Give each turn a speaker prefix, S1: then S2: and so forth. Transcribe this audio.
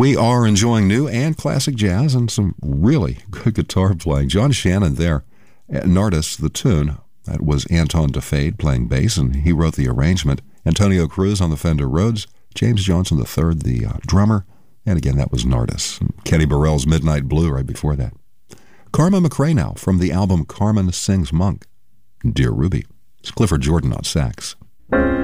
S1: We are enjoying new and classic jazz and some really good guitar playing. John Shannon there at Nardis, the tune. That was Anton DeFade playing bass, and he wrote the arrangement. Antonio Cruz on the Fender Rhodes, James Johnson III, the drummer, and again, that was Nardis. And Kenny Burrell's Midnight Blue right before that. Carmen McRae now from the album Carmen Sings Monk. Dear Ruby. It's Clifford Jordan on sax.